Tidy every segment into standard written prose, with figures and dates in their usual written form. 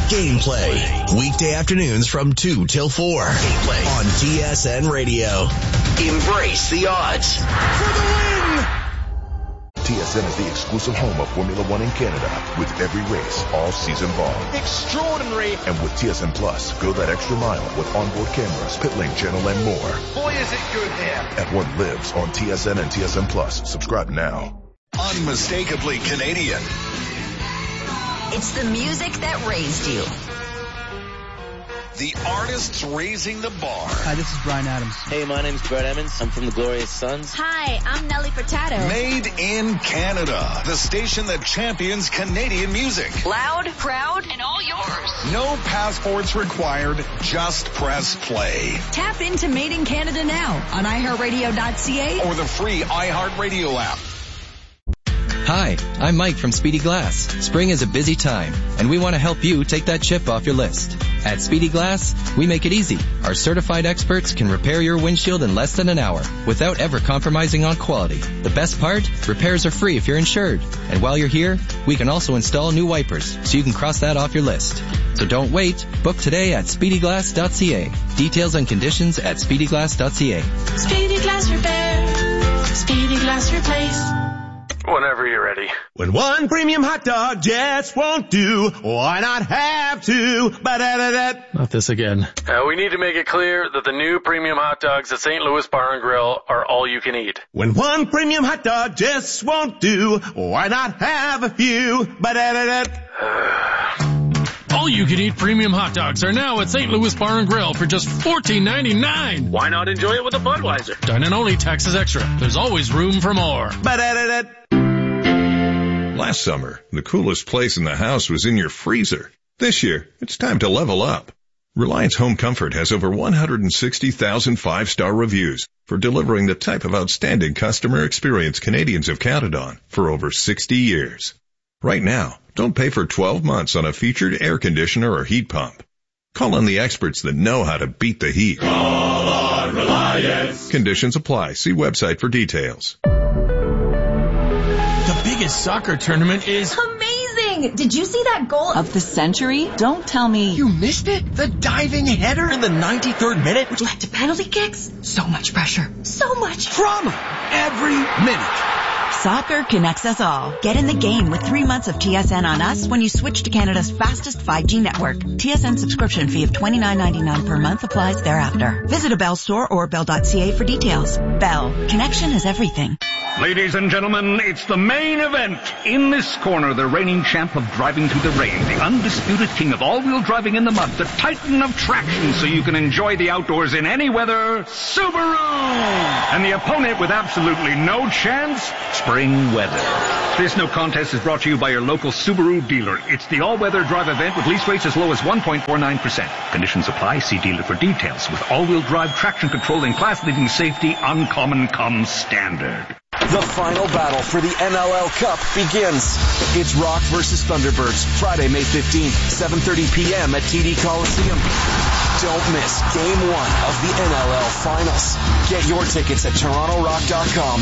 Gameplay. Weekday afternoons from 2 till 4. Gameplay on TSN Radio. Embrace the odds. For the win! TSN is the exclusive home of Formula One in Canada, with every race all season long. Extraordinary. And with TSN Plus, go that extra mile with onboard cameras, pit lane channel, and more. Boy, is it good here. At what lives on TSN and TSN Plus. Subscribe now. Unmistakably Canadian. It's the music that raised you. The artists raising the bar. Hi, this is Bryan Adams. Hey, my name's Brett Emmons. I'm from the Glorious Sons. Hi, I'm Nelly Furtado. Made in Canada. The station that champions Canadian music. Loud, proud, and all yours. No passports required. Just press play. Tap into Made in Canada now on iHeartRadio.ca or the free iHeartRadio app. Hi, I'm Mike from Speedy Glass. Spring is a busy time, and we want to help you take that chip off your list. At Speedy Glass, we make it easy. Our certified experts can repair your windshield in less than an hour without ever compromising on quality. The best part? Repairs are free if you're insured. And while you're here, we can also install new wipers, so you can cross that off your list. So don't wait. Book today at speedyglass.ca. Details and conditions at speedyglass.ca. Speedy Glass Repair. Speedy Glass Replace. Whenever you're ready. When one premium hot dog just won't do, why not have two? Ba-da-da-da. Not this again. We need to make it clear that the new premium hot dogs at St. Louis Bar and Grill are all you can eat. When one premium hot dog just won't do, why not have a few? Ba-da-da-da. All you can eat premium hot dogs are now at St. Louis Bar and Grill for just $14.99. Why not enjoy it with a Budweiser? Dine and only, taxes extra. There's always room for more. Ba-da-da-da. Last summer, the coolest place in the house was in your freezer. This year, it's time to level up. Reliance Home Comfort has over 160,000 five-star reviews for delivering the type of outstanding customer experience Canadians have counted on for over 60 years. Right now, don't pay for 12 months on a featured air conditioner or heat pump. Call on the experts that know how to beat the heat. Call on Reliance. Conditions apply. See website for details. The biggest soccer tournament is amazing. Did you see that goal of the century? Don't tell me you missed it. The diving header in the 93rd minute, which led to penalty kicks. So much pressure. So much drama. Every minute. Soccer connects us all. Get in the game with 3 months of TSN on us when you switch to Canada's fastest 5G network. TSN subscription fee of $29.99 per month applies thereafter. Visit a Bell store or bell.ca for details. Bell. Connection is everything. Ladies and gentlemen, it's the main event. In this corner, the reigning champ of driving through the rain, the undisputed king of all-wheel driving in the mud, the titan of traction so you can enjoy the outdoors in any weather, Subaru! And the opponent with absolutely no chance, spring weather. This no contest is brought to you by your local Subaru dealer. It's the all-weather drive event with lease rates as low as 1.49%. Conditions apply. See dealer for details. With all-wheel drive traction control and class-leading safety, uncommon comes standard. The final battle for the NLL Cup begins. It's Rock versus Thunderbirds, Friday, May 15th, 7:30 p.m. at TD Coliseum. Don't miss Game 1 of the NLL Finals. Get your tickets at TorontoRock.com.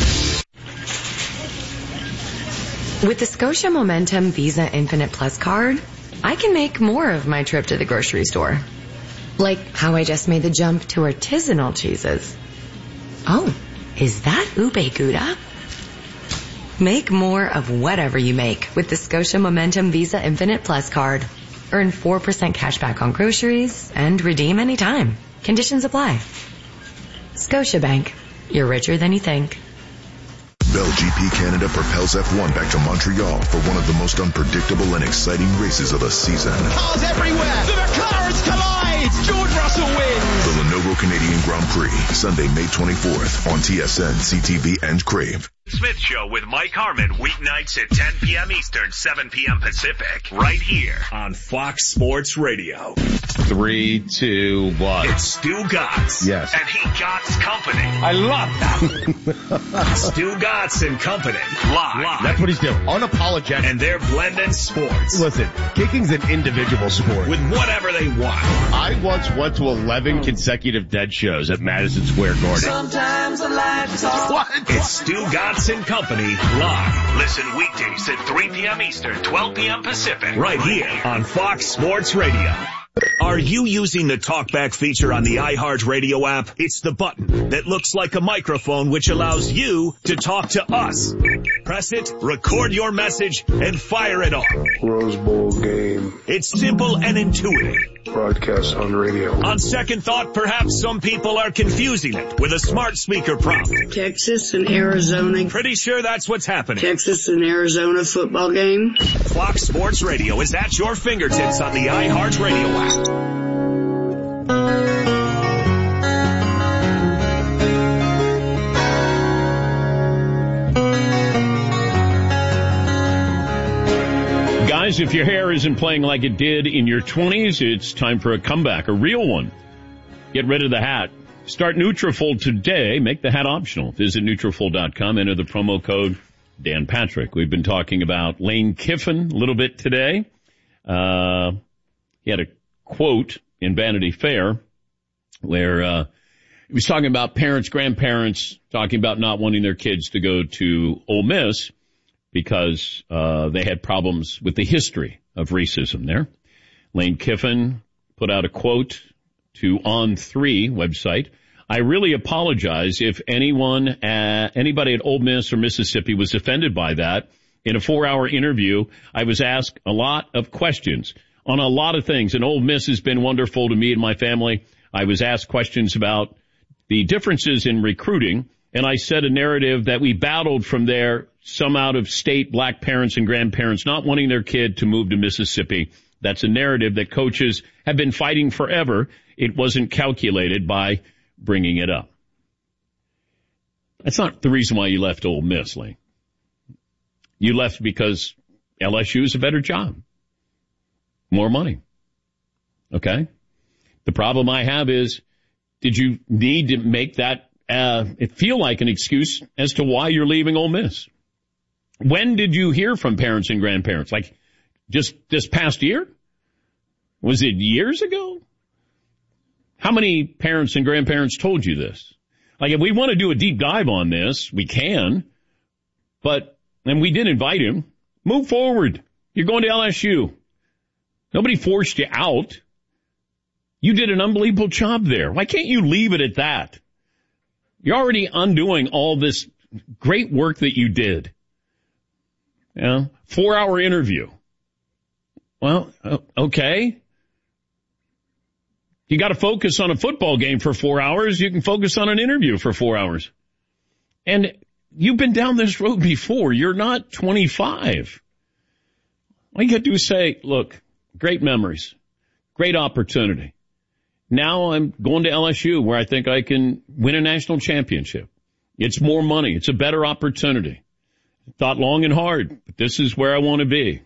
With the Scotia Momentum Visa Infinite Plus card, I can make more of my trip to the grocery store. Like how I just made the jump to artisanal cheeses. Oh, is that ube gouda? Make more of whatever you make with the Scotia Momentum Visa Infinite Plus card. Earn 4% cash back on groceries and redeem anytime. Conditions apply. Scotiabank. You're richer than you think. Bell GP Canada propels F1 back to Montreal for one of the most unpredictable and exciting races of the season. Cars everywhere! The McLarens collide! George Russell wins! The Lenovo Canadian Grand Prix, Sunday, May 24th on TSN, CTV, and Crave. Smith Show with Mike Harmon, weeknights at 10 p.m. Eastern, 7 p.m. Pacific, right here on Fox Sports Radio. 3, 2, 1. It's Stu Gatz. Yes. And he Gatz Company. I love that. Stu Gatz and Company. Live. That's what he's doing. Unapologetic. And they're blending sports. Listen, kicking's an individual sport. With whatever they want. I once went to 11 consecutive Dead shows at Madison Square Garden. Sometimes I like to talk. What? It's Stu Gatz Watts and Company live. Listen weekdays at 3 p.m. Eastern, 12 p.m. Pacific. Right here on Fox Sports Radio. Are you using the TalkBack feature on the iHeartRadio app? It's the button that looks like a microphone which allows you to talk to us. Press it, record your message, and fire it off. Rose Bowl game. It's simple and intuitive. Broadcast on radio. On second thought, perhaps some people are confusing it with a smart speaker prompt. Texas and Arizona. Pretty sure that's what's happening. Texas and Arizona football game. Fox Sports Radio is at your fingertips on the iHeartRadio app. Guys, if your hair isn't playing like it did in your 20s, it's time for a comeback, a real one. Get rid of the hat. Start Nutrafol today. Make the hat optional. Visit Nutrafol.com. Enter the promo code Dan Patrick. We've been talking about Lane Kiffin a little bit today. He had a quote in Vanity Fair where he was talking about parents, grandparents, talking about not wanting their kids to go to Ole Miss because they had problems with the history of racism there. Lane Kiffin put out a quote to On3 website. I really apologize if anybody at Ole Miss or Mississippi was offended by that. In a 4-hour interview, I was asked a lot of questions on a lot of things, and Ole Miss has been wonderful to me and my family. I was asked questions about the differences in recruiting, and I said a narrative that we battled from there, some out-of-state black parents and grandparents not wanting their kid to move to Mississippi. That's a narrative that coaches have been fighting forever. It wasn't calculated by bringing it up. That's not the reason why you left Ole Miss, Lane. You left because LSU is a better job. More money. Okay? The problem I have is, did you need to make that it feel like an excuse as to why you're leaving Ole Miss? When did you hear from parents and grandparents? Like, just this past year? Was it years ago? How many parents and grandparents told you this? Like, if we want to do a deep dive on this, we can. And we did invite him. Move forward. You're going to LSU. Nobody forced you out. You did an unbelievable job there. Why can't you leave it at that? You're already undoing all this great work that you did. 4-hour interview. Well, okay. You got to focus on a football game for 4 hours. You can focus on an interview for 4 hours. And you've been down this road before. You're not 25. All you got to do is say, look, great memories, great opportunity. Now I'm going to LSU where I think I can win a national championship. It's more money. It's a better opportunity. Thought long and hard, but this is where I want to be.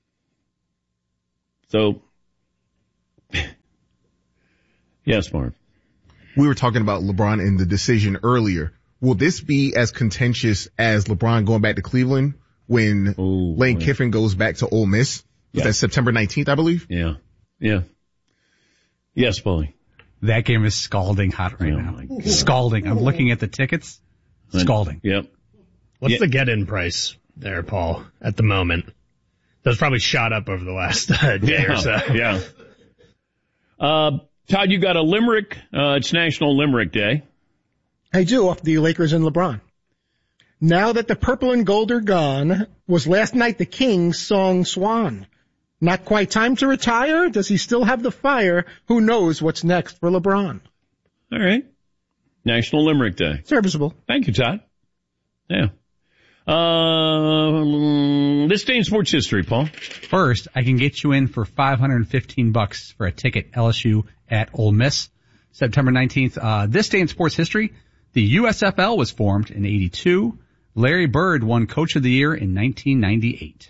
So, yes, Marv. We were talking about LeBron and the decision earlier. Will this be as contentious as LeBron going back to Cleveland when Lane Kiffin goes back to Ole Miss? Yeah. That's September 19th, I believe. Yeah. Yeah. Yes, Paulie. That game is scalding hot right now. Scalding. I'm looking at the tickets. Scalding. Yep. What's the get-in price there, Paul, at the moment? That's probably shot up over the last day or so. Yeah. Todd, you got a limerick. It's National Limerick Day. I do, off the Lakers and LeBron. Now that the purple and gold are gone, was last night the Kings' song Swan. Not quite time to retire? Does he still have the fire? Who knows what's next for LeBron? All right. National Limerick Day. Serviceable. Thank you, Todd. Yeah. This day in sports history, Paul. First, I can get you in for $515 for a ticket LSU at Ole Miss. September 19th. This day in sports history, the USFL was formed in 82. Larry Bird won Coach of the Year in 1998.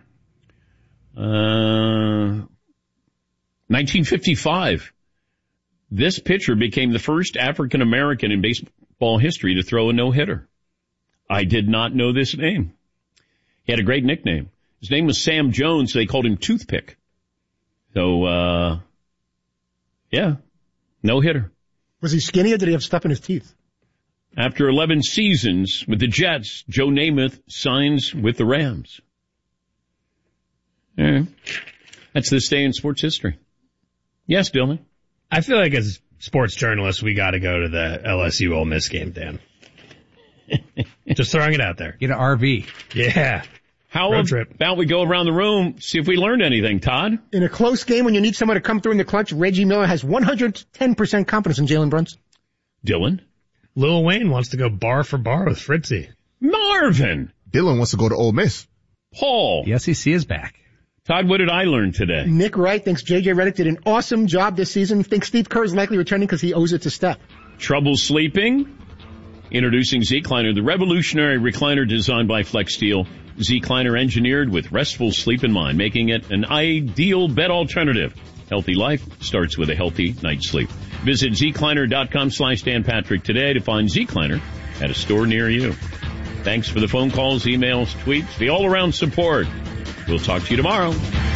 1955. This pitcher became the first African American in baseball history to throw a no-hitter. I did not know this name. He had a great nickname. His name was Sam Jones. They called him Toothpick. So, yeah, no hitter. Was he skinny or did he have stuff in his teeth? After 11 seasons with the Jets, Joe Namath signs with the Rams. Yeah. That's this day in sports history. Yes, Dylan? I feel like as sports journalists, we got to go to the LSU Ole Miss game, Dan. Just throwing it out there. Get an RV. Yeah. How about we go around the room, see if we learned anything, Todd? In a close game when you need someone to come through in the clutch, Reggie Miller has 110% confidence in Jalen Brunson. Dylan? Lil Wayne wants to go bar for bar with Fritzy. Marvin! Dylan wants to go to Ole Miss. Paul? The SEC is back. Todd, what did I learn today? Nick Wright thinks J.J. Redick did an awesome job this season. Thinks Steve Kerr is likely returning because he owes it to Steph. Trouble sleeping? Introducing Z-Cliner, the revolutionary recliner designed by Flex Steel. Z-Cliner engineered with restful sleep in mind, making it an ideal bed alternative. Healthy life starts with a healthy night's sleep. Visit zcliner.com/Dan Patrick today to find Z-Cliner at a store near you. Thanks for the phone calls, emails, tweets, the all-around support. We'll talk to you tomorrow.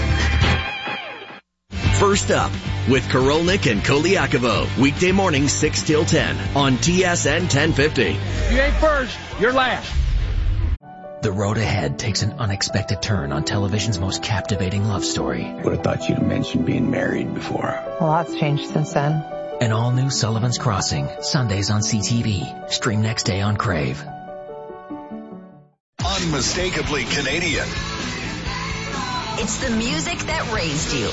First up with Korolnik and Koliakovo. Weekday morning 6 till 10 on TSN 1050. You ain't first, you're last. The road ahead takes an unexpected turn on television's most captivating love story. Would have thought you'd have mentioned being married before. A lot's changed since then. An all-new Sullivan's Crossing, Sundays on CTV. Stream next day on Crave. Unmistakably Canadian. It's the music that raised you.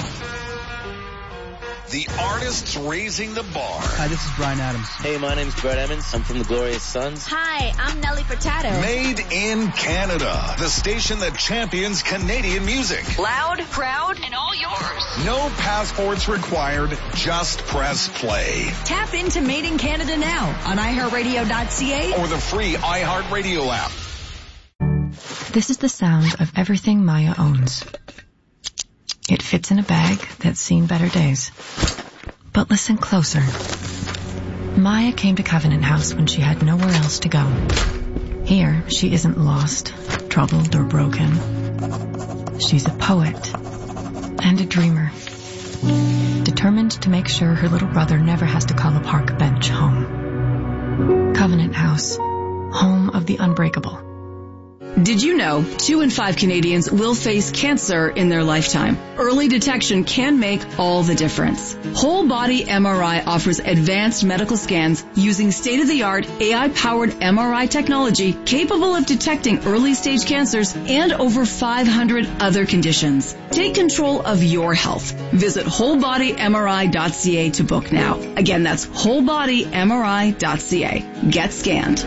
The artists raising the bar. Hi, this is Bryan Adams. Hey, my name's Brett Emmons. I'm from the Glorious Sons. Hi, I'm Nelly Furtado. Made in Canada. The station that champions Canadian music. Loud, proud, and all yours. No passports required. Just press play. Tap into Made in Canada now on iHeartRadio.ca or the free iHeartRadio app. This is the sound of everything Maya owns. It fits in a bag that's seen better days. But listen closer. Maya came to Covenant House when she had nowhere else to go. Here, she isn't lost, troubled, or broken. She's a poet and a dreamer, determined to make sure her little brother never has to call a park bench home. Covenant House, home of the unbreakable. Did you know 2 in 5 Canadians will face cancer in their lifetime? Early detection can make all the difference. Whole Body MRI offers advanced medical scans using state-of-the-art AI-powered MRI technology capable of detecting early-stage cancers and over 500 other conditions. Take control of your health. Visit wholebodymri.ca to book now. Again, that's wholebodymri.ca. Get scanned.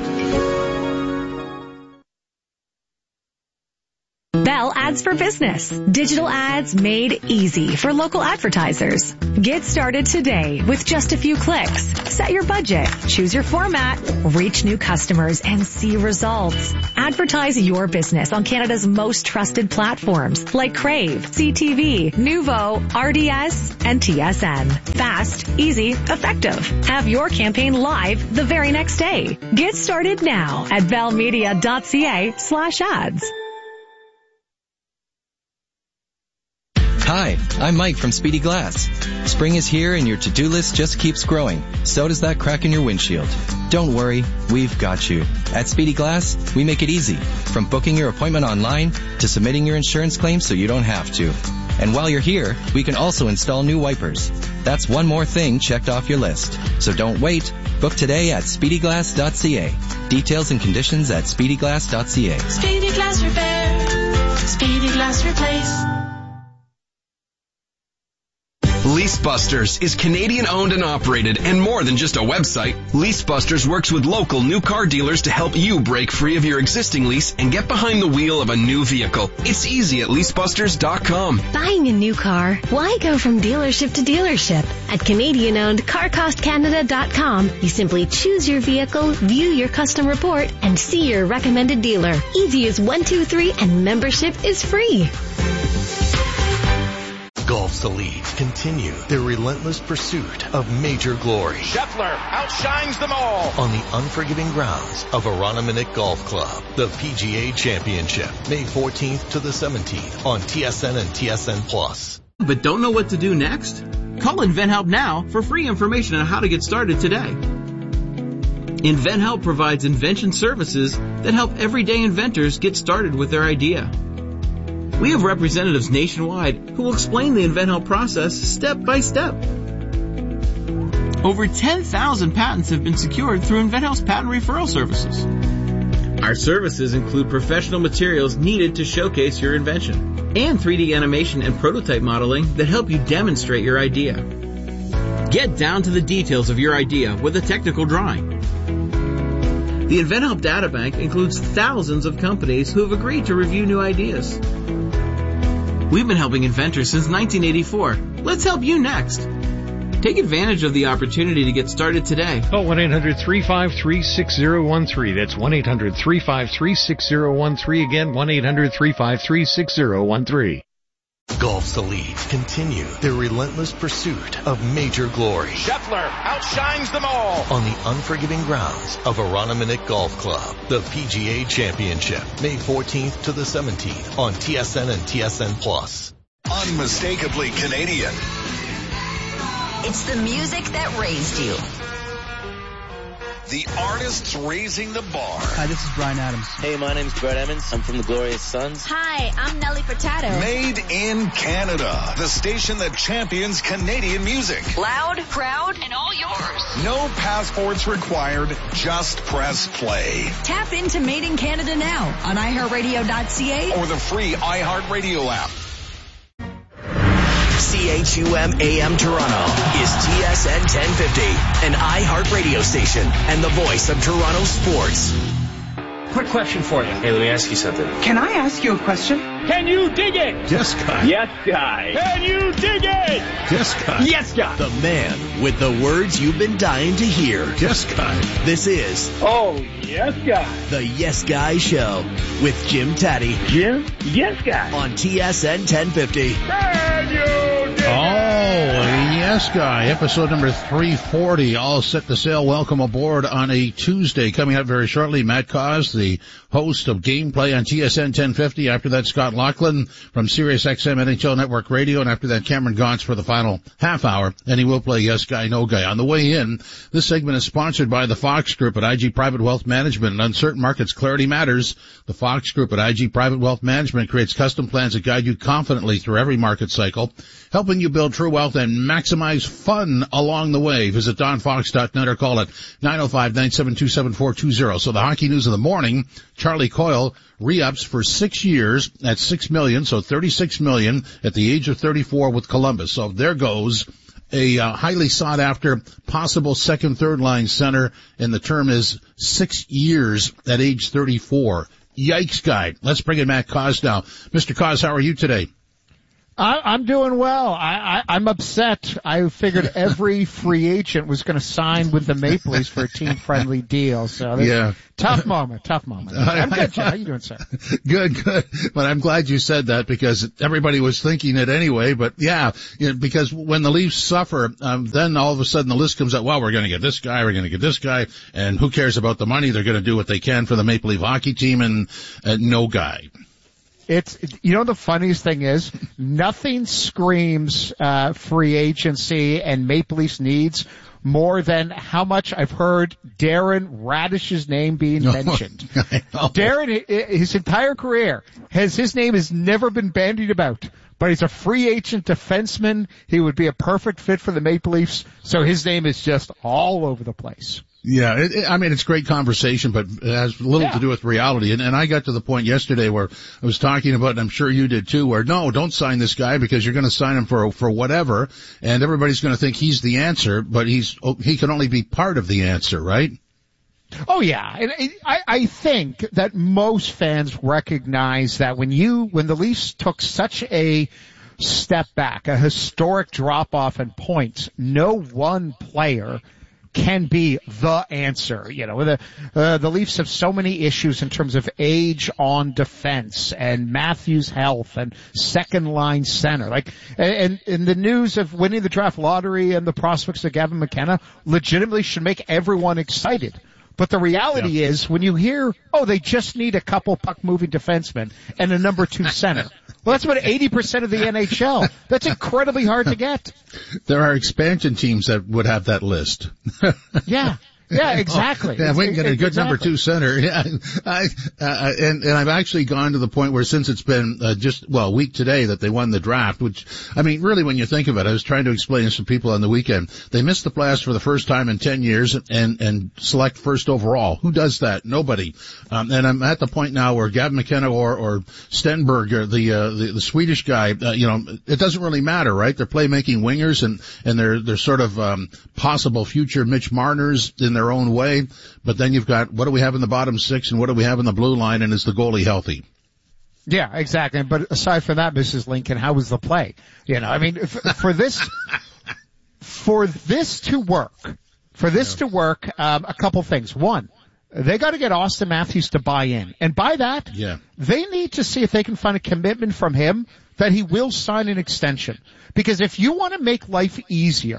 Bell Ads for Business. Digital ads made easy for local advertisers. Get started today with just a few clicks. Set your budget, choose your format, reach new customers, and see results. Advertise your business on Canada's most trusted platforms like Crave, CTV, Nuvo, RDS, and TSN. Fast, easy, effective. Have your campaign live the very next day. Get started now at bellmedia.ca/ads. Hi, I'm Mike from Speedy Glass. Spring is here and your to-do list just keeps growing. So does that crack in your windshield. Don't worry, we've got you. At Speedy Glass, we make it easy. From booking your appointment online to submitting your insurance claim so you don't have to. And while you're here, we can also install new wipers. That's one more thing checked off your list. So don't wait. Book today at speedyglass.ca. Details and conditions at speedyglass.ca. Speedy Glass Repair. Speedy Glass Replace. LeaseBusters is Canadian owned and operated and more than just a website. LeaseBusters works with local new car dealers to help you break free of your existing lease and get behind the wheel of a new vehicle. It's easy at leasebusters.com. Buying a new car? Why go from dealership to dealership? At Canadian-owned CarCostCanada.com, you simply choose your vehicle, view your custom report, and see your recommended dealer. Easy as 1, 2, 3, and membership is free. Golf's elite continue their relentless pursuit of major glory. Scheffler outshines them all. On the unforgiving grounds of Aroniminick Golf Club, the PGA Championship, May 14th to the 17th on TSN and TSN Plus. But don't know what to do next? Call InventHelp now for free information on how to get started today. InventHelp provides invention services that help everyday inventors get started with their idea. We have representatives nationwide who will explain the InventHelp process step by step. Over 10,000 patents have been secured through InventHelp's patent referral services. Our services include professional materials needed to showcase your invention and 3D animation and prototype modeling that help you demonstrate your idea. Get down to the details of your idea with a technical drawing. The InventHelp Databank includes thousands of companies who have agreed to review new ideas. We've been helping inventors since 1984. Let's help you next. Take advantage of the opportunity to get started today. Call 1-800-353-6013. That's 1-800-353-6013. Again, 1-800-353-6013. Golf's elite continue their relentless pursuit of major glory. Scheffler outshines them all. On the unforgiving grounds of Aroniminick Golf Club, the PGA Championship, May 14th to the 17th on TSN and TSN Plus. Unmistakably Canadian. It's the music that raised you. The artists raising the bar. Hi, this is Bryan Adams. Hey, my name's Brett Emmons. I'm from the Glorious Sons. Hi, I'm Nelly Furtado. Made in Canada. The station that champions Canadian music. Loud, proud, and all yours. No passports required. Just press play. Tap into Made in Canada now on iHeartRadio.ca or the free iHeartRadio app. CHUM AM Toronto is TSN 1050, an iHeart radio station and the voice of Toronto sports. Quick question for you. Hey, let me ask you something. Can I ask you a question? Can you dig it? Yes, guy. Yes, guy. Can you dig it? Yes, guy. Yes, guy. The man with the words you've been dying to hear. Yes, guy. This is... Oh, yes, guy. The Yes Guy Show with Jim Taddy. Jim? Yes, guy. On TSN 1050. Can you dig it? Yes, guy. Episode number 340. All set to sail. Welcome aboard on a Tuesday. Coming up very shortly, Matt Cause, the host of Gameplay on TSN 1050. After that, Scott Laughlin from Sirius XM NHL Network Radio. And after that, Cameron Gauntz for the final half hour. And he will play Yes Guy, No Guy. On the way in, this segment is sponsored by the Fox Group at IG Private Wealth Management. In uncertain markets, clarity matters. The Fox Group at IG Private Wealth Management creates custom plans that guide you confidently through every market cycle, helping you build true wealth and maximize fun along the way. Visit donfox.net or call it 905-972-7420. So the hockey news of the morning, Charlie Coyle re-ups for 6 years at $6 million, so $36 million at the age of 34 with Columbus. So there goes a highly sought after possible second, third line center, and the term is 6 years at age 34. Yikes, guy. Let's bring in Matt Cause now. Mr. Cause, how are you today? I'm doing well. I'm upset. I figured every free agent was going to sign with the Maple Leafs for a team-friendly deal. So yeah. Tough moment. I'm good, Jim. How you doing, sir? Good. But I'm glad you said that because everybody was thinking it anyway. But yeah, because when the Leafs suffer, then all of a sudden the list comes out, well, we're going to get this guy, we're going to get this guy, and who cares about the money? They're going to do what they can for the Maple Leaf hockey team and no guy. It's, the funniest thing is nothing screams, free agency and Maple Leafs needs more than how much I've heard Darren Radish's name being mentioned. Darren, his entire career, his name has never been bandied about, but he's a free agent defenseman. He would be a perfect fit for the Maple Leafs, so his name is just all over the place. Yeah, it's great conversation, but it has little to do with reality. And I got to the point yesterday where I was talking about, and I'm sure you did too, where no, don't sign this guy because you're going to sign him for whatever, and everybody's going to think he's the answer, but he can only be part of the answer, right? Oh yeah, and I think that most fans recognize that when the Leafs took such a step back, a historic drop off in points, no one player can be the answer. The Leafs have so many issues in terms of age on defense and Matthews' health and second line center. And the news of winning the draft lottery and the prospects of Gavin McKenna legitimately should make everyone excited. But the reality is when you hear, they just need a couple puck-moving defensemen and a number 2 center. Well, that's about 80% of the NHL. That's incredibly hard to get. There are expansion teams that would have that list. Yeah. Yeah, exactly. Yeah, we can get a good number 2 center. Yeah, and I've actually gone to the point where since it's been a week today that they won the draft, which, I mean, really when you think of it, I was trying to explain to some people on the weekend, they missed the playoffs for the first time in 10 years and select first overall. Who does that? Nobody. And I'm at the point now where Gavin McKenna or Stenberg, or the Swedish guy, it doesn't really matter, right? They're playmaking wingers and they're sort of possible future Mitch Marners in their own way, but then you've got what do we have in the bottom 6 and what do we have in the blue line, and is the goalie healthy? Yeah, exactly. But aside from that, Mrs. Lincoln, how was the play? I mean, for this to work, a couple things. One, they got to get Austin Matthews to buy in, and by that, they need to see if they can find a commitment from him that he will sign an extension. Because if you want to make life easier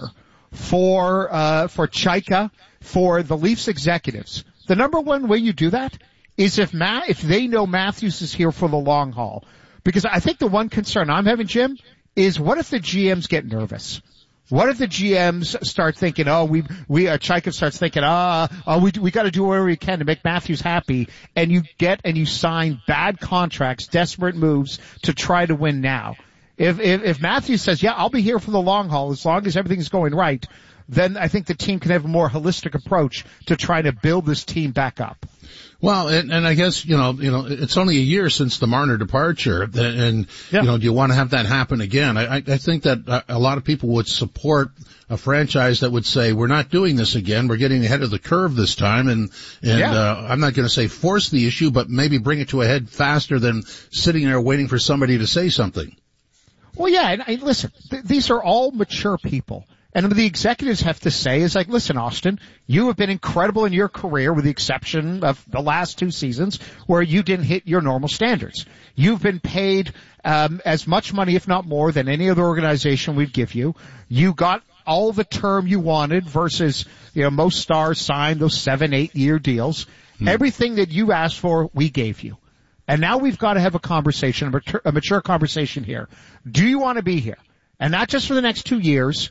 for Chaika, for the Leafs executives, the number one way you do that is if they know Matthews is here for the long haul. Because I think the one concern I'm having, Jim, is what if the GMs get nervous? What if the GMs start thinking, Chaika starts thinking, we got to do whatever we can to make Matthews happy, and you sign bad contracts, desperate moves to try to win now. If Matthews says, I'll be here for the long haul as long as everything's going right, then I think the team can have a more holistic approach to try to build this team back up. Well, and I guess, it's only a year since the Marner departure, and do you want to have that happen again? I think that a lot of people would support a franchise that would say, we're not doing this again, we're getting ahead of the curve this time, and I'm not going to say force the issue, but maybe bring it to a head faster than sitting there waiting for somebody to say something. Well, yeah, and listen, these are all mature people. And what the executives have to say is like, listen, Austin, you have been incredible in your career with the exception of the last 2 seasons where you didn't hit your normal standards. You've been paid as much money, if not more, than any other organization we'd give you. You got all the term you wanted versus, most stars signed those 7-8 year deals. Everything that you asked for, we gave you. And now we've got to have a conversation, a mature conversation here. Do you want to be here? And not just for the next 2 years.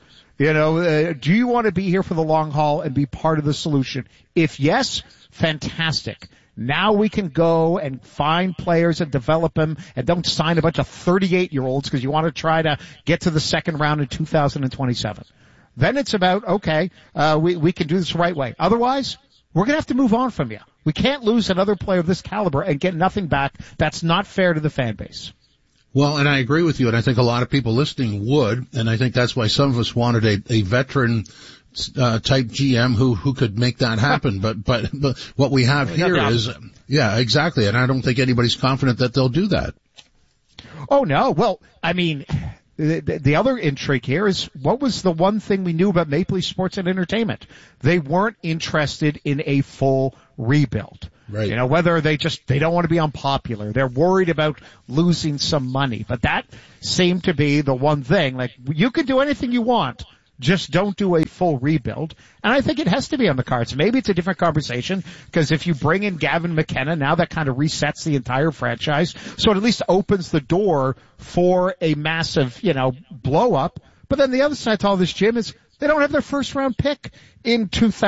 Do you want to be here for the long haul and be part of the solution? If yes, fantastic. Now we can go and find players and develop them and don't sign a bunch of 38-year-olds because you want to try to get to the second round in 2027. Then it's about, we can do this the right way. Otherwise, we're going to have to move on from you. We can't lose another player of this caliber and get nothing back. That's not fair to the fan base. Well, and I agree with you, and I think a lot of people listening would, and I think that's why some of us wanted a veteran type GM who could make that happen. But what we have here is, exactly, and I don't think anybody's confident that they'll do that. Oh no, well, I mean, the other intrigue here is what was the one thing we knew about Maple Leaf Sports and Entertainment? They weren't interested in a full rebuild. Right. Whether they don't want to be unpopular. They're worried about losing some money. But that seemed to be the one thing. Like, you can do anything you want. Just don't do a full rebuild. And I think it has to be on the cards. Maybe it's a different conversation because if you bring in Gavin McKenna, now that kind of resets the entire franchise. So it at least opens the door for a massive, blow up. But then the other side to all this, Jim, is they don't have their first round pick in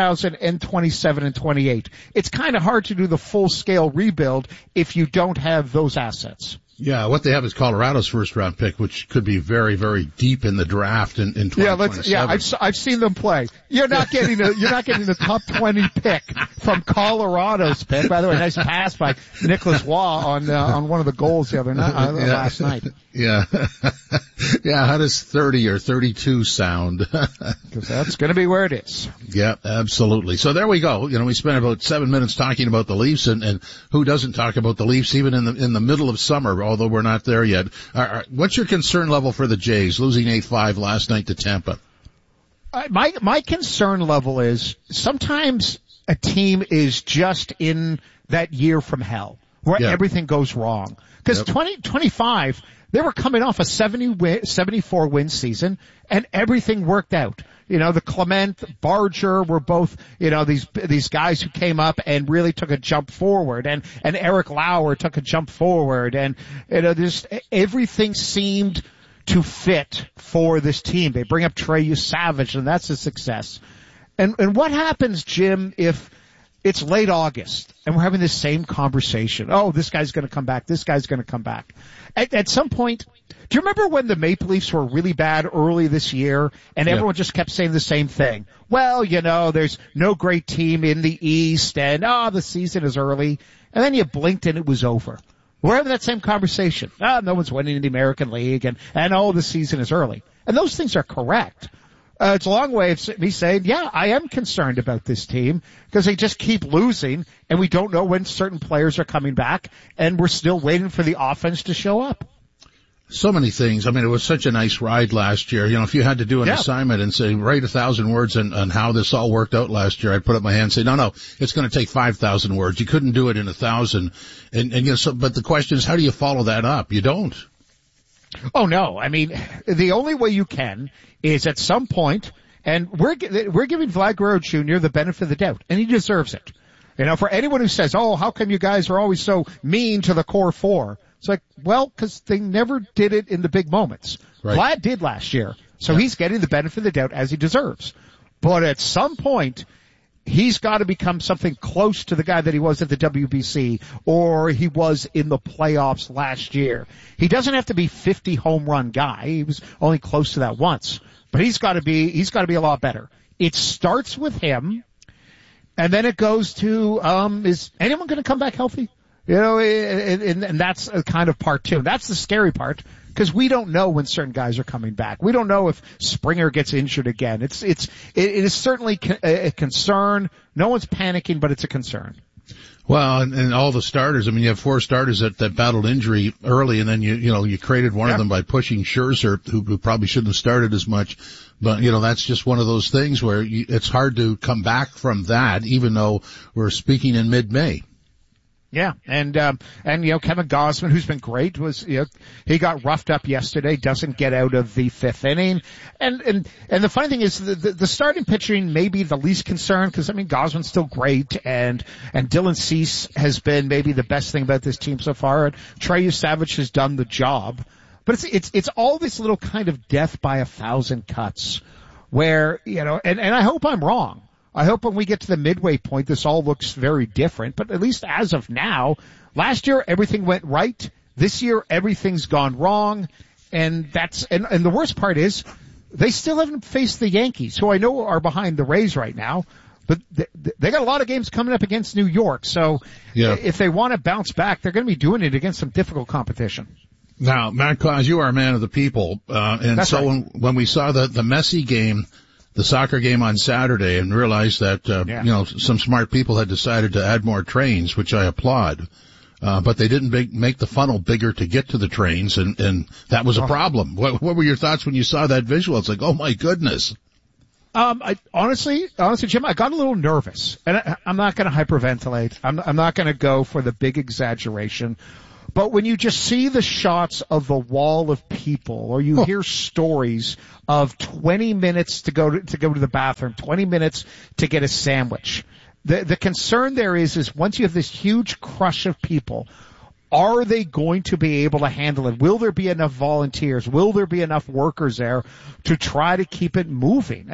2027 and 28. It's kind of hard to do the full scale rebuild if you don't have those assets. Yeah, what they have is Colorado's first round pick, which could be very, very deep in the draft in 2027. I've seen them play. You're not getting the top 20 pick from Colorado's pick. By the way, nice pass by Nicholas Waugh on one of the goals the other night, last night. Yeah. Yeah, how does 30 or 32 sound? Because that's going to be where it is. Yeah, absolutely. So there we go. We spent about 7 minutes talking about the Leafs, and who doesn't talk about the Leafs even in the middle of summer, although we're not there yet. What's your concern level for the Jays losing 8-5 last night to Tampa? My concern level is sometimes a team is just in that year from hell where everything goes wrong. Because 2025, they were coming off a 74 win season and everything worked out. The Clement, Barger were both, these guys who came up and really took a jump forward, and Eric Lauer took a jump forward, and, just everything seemed to fit for this team. They bring up Trey Savage, and that's a success. And what happens, Jim, if it's late August and we're having this same conversation? Oh, this guy's going to come back. This guy's going to come back. At some point, do you remember when the Maple Leafs were really bad early this year and everyone just kept saying the same thing? Well, there's no great team in the East and, the season is early. And then you blinked and it was over. We're having that same conversation. No one's winning in the American League and the season is early. And those things are correct. It's a long way of me saying, I am concerned about this team because they just keep losing and we don't know when certain players are coming back and we're still waiting for the offense to show up. So many things. I mean, it was such a nice ride last year. If you had to do an assignment and say, write 1,000 words on how this all worked out last year, I'd put up my hand and say, no, it's going to take 5,000 words. You couldn't do it in 1,000. But the question is, how do you follow that up? You don't. Oh, no. I mean, the only way you can is at some point, and we're giving Vlad Guerrero Jr. the benefit of the doubt, and he deserves it. For anyone who says, how come you guys are always so mean to the core four? It's like, because they never did it in the big moments. Right. Vlad did last year, so he's getting the benefit of the doubt as he deserves. But at some point, he's got to become something close to the guy that he was at the WBC or he was in the playoffs last year. He doesn't have to be 50 home run guy. He was only close to that once, but he's got to be a lot better. It starts with him and then it goes to, is anyone going to come back healthy? And that's a kind of part two. That's the scary part because we don't know when certain guys are coming back. We don't know if Springer gets injured again. It is certainly a concern. No one's panicking, but it's a concern. Well, and all the starters. I mean, you have 4 starters that battled injury early, and then you created one of them by pushing Scherzer, who probably shouldn't have started as much. But that's just one of those things where it's hard to come back from that, even though we're speaking in mid-May. Yeah, and Kevin Gausman, who's been great, he got roughed up yesterday, doesn't get out of the 5th inning. And the funny thing is the starting pitching may be the least concern because, Gausman's still great and Dylan Cease has been maybe the best thing about this team so far. And Trey Savage has done the job. But it's all this little kind of death by 1,000 cuts where, and I hope I'm wrong. I hope when we get to the midway point, this all looks very different. But at least as of now, last year everything went right. This year everything's gone wrong. And and the worst part is they still haven't faced the Yankees, who I know are behind the Rays right now. But they got a lot of games coming up against New York. So if they want to bounce back, they're going to be doing it against some difficult competition. Now, Matt Claus, you are a man of the people. That's so right. when we saw the Messi game, the soccer game on Saturday, and realized that, some smart people had decided to add more trains, which I applaud. But they didn't make the funnel bigger to get to the trains, and that was a problem. What were your thoughts when you saw that visual? It's like, oh my goodness. Honestly, Jim, I got a little nervous, and I'm not going to hyperventilate. I'm not going to go for the big exaggeration. But when you just see the shots of the wall of people, or you hear stories of 20 minutes to go to the bathroom, 20 minutes to get a sandwich, the concern there is once you have this huge crush of people, are they going to be able to handle it? Will there be enough volunteers? Will there be enough workers there to try to keep it moving?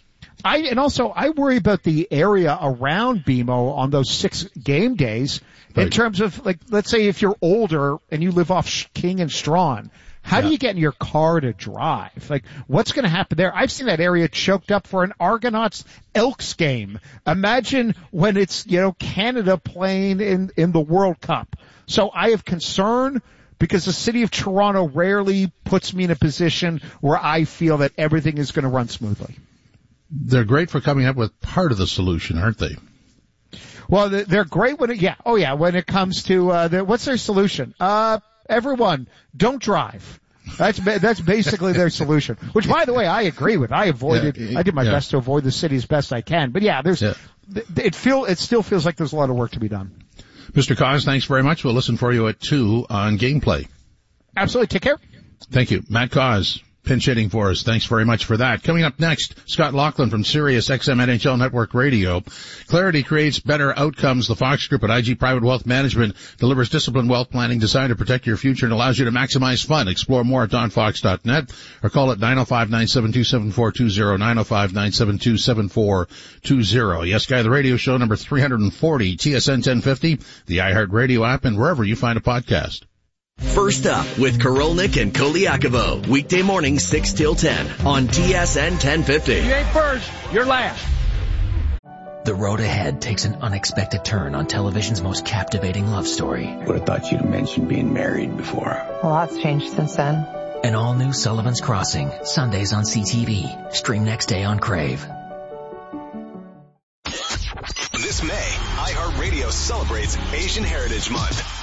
I worry about the area around BMO on those 6 game days. Right. In terms of, let's say if you're older and you live off King and Strawn, how do you get in your car to drive? What's going to happen there? I've seen that area choked up for an Argonauts Elks game. Imagine when it's, Canada playing in the World Cup. So I have concern because the city of Toronto rarely puts me in a position where I feel that everything is going to run smoothly. They're great for coming up with part of the solution, aren't they? Well, they're great when when it comes to, what's their solution? Everyone, don't drive. That's basically their solution, which by the way, I agree with. I did my best to avoid the city as best I can. But it still feels like there's a lot of work to be done. Mr. Cos, thanks very much. We'll listen for you at 2 on Gameplay. Absolutely. Take care. Thank you. Matt Cos. pinch hitting for us. Thanks very much for that. Coming up next, Scott Laughlin from Sirius XM NHL Network Radio. Clarity creates better outcomes. The Fox Group at IG Private Wealth Management delivers disciplined wealth planning designed to protect your future and allows you to maximize fun. Explore more at donfox.net or call it 905-972-7420, 905-972-7420. Yes Guy, the radio show number 340, TSN 1050, the iHeartRadio app, and wherever you find a podcast. First up with Korolnik and Koliakovo, weekday mornings 6 till 10 on TSN 1050. You ain't first, you're last. The road ahead takes an unexpected turn on television's most captivating love story. Would have thought you'd mentioned being married before. A lot's changed since then. An all-new Sullivan's Crossing, Sundays on CTV. Stream next day on Crave. This May, iHeartRadio celebrates Asian Heritage Month.